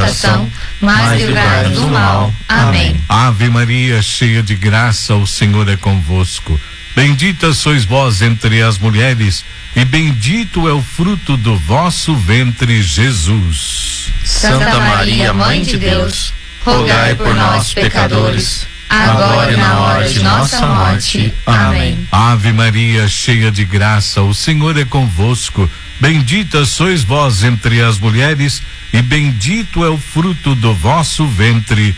salvação, mas livrai-nos do mal. Amém. Ave Maria, cheia de graça, o Senhor é convosco. Bendita sois vós entre as mulheres, e bendito é o fruto do vosso ventre, Jesus. Santa Maria, Mãe de Deus, rogai por nós, pecadores, agora e na hora de nossa morte. Amém. Ave Maria, cheia de graça, o Senhor é convosco. Bendita sois vós entre as mulheres, e bendito é o fruto do vosso ventre,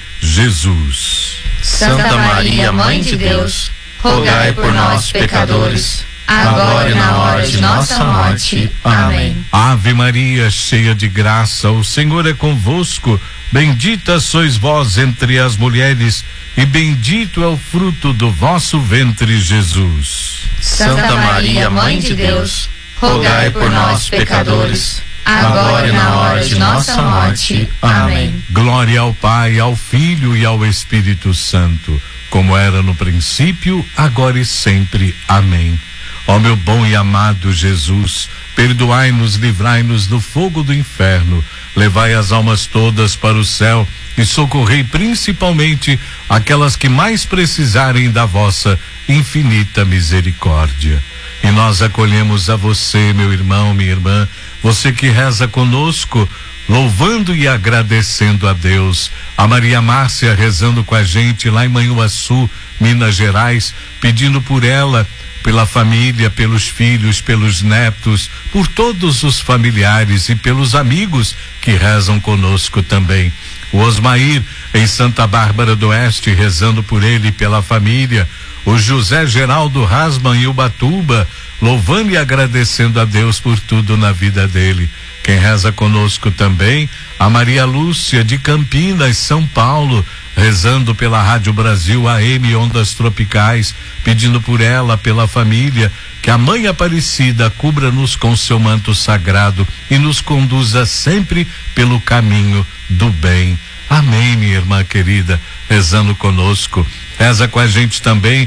Jesus. Santa Maria, Mãe de Deus, rogai por nós, pecadores, agora e na hora de nossa morte. Amém. Ave Maria, cheia de graça, o Senhor é convosco. Bendita sois vós entre as mulheres, e bendito é o fruto do vosso ventre, Jesus. Santa Maria, Mãe de Deus, rogai por nós, pecadores, agora e na hora de nossa morte. Amém. Glória ao Pai, ao Filho e ao Espírito Santo, como era no princípio, agora e sempre. Amém. Ó meu bom e amado Jesus, perdoai-nos, livrai-nos do fogo do inferno, levai as almas todas para o céu e socorrei principalmente aquelas que mais precisarem da vossa infinita misericórdia. E nós acolhemos a você, meu irmão, minha irmã, você que reza conosco, louvando e agradecendo a Deus. A Maria Márcia rezando com a gente lá em Manhuaçu, Minas Gerais, pedindo por ela, pela família, pelos filhos, pelos netos, por todos os familiares e pelos amigos que rezam conosco também. O Osmair em Santa Bárbara do Oeste, rezando por ele e pela família. O José Geraldo Rasman em Ubatuba, louvando e agradecendo a Deus por tudo na vida dele. Quem reza conosco também, a Maria Lúcia de Campinas, São Paulo, rezando pela Rádio Brasil AM Ondas Tropicais, pedindo por ela, pela família, que a Mãe Aparecida cubra-nos com seu manto sagrado e nos conduza sempre pelo caminho do bem. Amém, minha irmã querida, rezando conosco. Reza com a gente também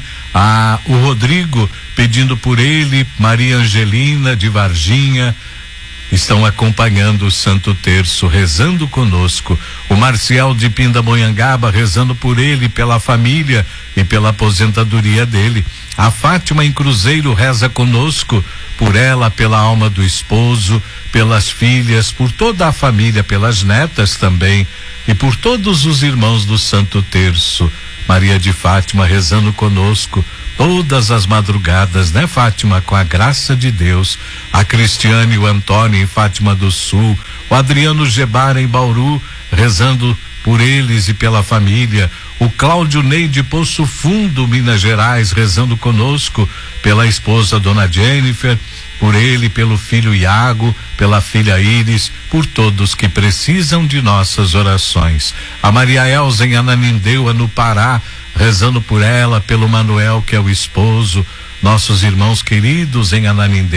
o Rodrigo, pedindo por ele, Maria Angelina de Varginha, estão acompanhando o Santo Terço, rezando conosco. O Marcial de Pindamonhangaba, rezando por ele, pela família e pela aposentadoria dele. A Fátima em Cruzeiro reza conosco, por ela, pela alma do esposo, pelas filhas, por toda a família, pelas netas também, e por todos os irmãos do Santo Terço. Maria de Fátima rezando conosco todas as madrugadas, né, Fátima? Com a graça de Deus. A Cristiane e o Antônio em Fátima do Sul, o Adriano Gebara em Bauru, rezando por eles e pela família. O Cláudio Ney de Poço Fundo, Minas Gerais, rezando conosco, pela esposa Dona Jennifer, por ele, pelo filho Iago, pela filha Iris, por todos que precisam de nossas orações. A Maria Elza em Ananindeua, no Pará, rezando por ela, pelo Manuel, que é o esposo, nossos irmãos queridos em Ananindeua.